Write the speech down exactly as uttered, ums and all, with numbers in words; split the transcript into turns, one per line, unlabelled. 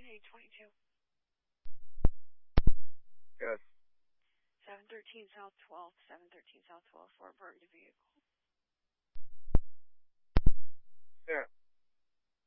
eight twenty-two.
Yes.
seven thirteen South twelfth, seven thirteen South twelfth for a burglary vehicle.